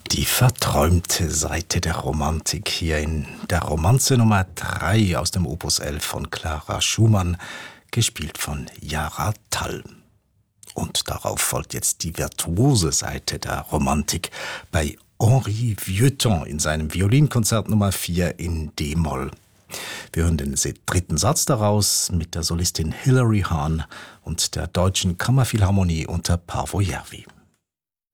Die verträumte Seite der Romantik hier in der Romanze Nummer 3 aus dem Opus 11 von Clara Schumann, gespielt von Jara Tall. Und darauf folgt jetzt die virtuose Seite der Romantik bei Henri Vieuxtemps in seinem Violinkonzert Nummer 4 in D-Moll. Wir hören den dritten Satz daraus mit der Solistin Hilary Hahn und der Deutschen Kammerphilharmonie unter Paavo Järvi.